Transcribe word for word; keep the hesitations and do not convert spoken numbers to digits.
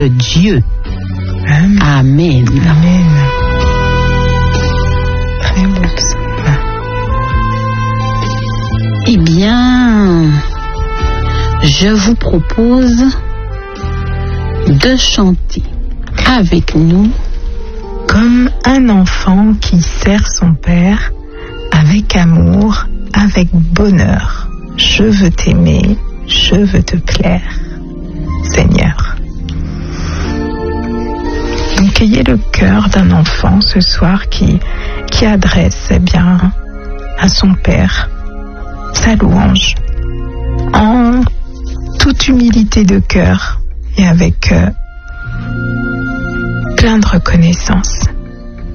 de Dieu. Amen. Amen. Amen. Très beau psaume. Eh bien, je vous propose de chanter avec nous comme un enfant qui sert son père avec amour, avec bonheur. Je veux t'aimer, je veux te plaire, Seigneur. Donc ayez le cœur d'un enfant ce soir qui, qui adresse eh bien, à son père sa louange en toute humilité de cœur et avec euh, plein de reconnaissance.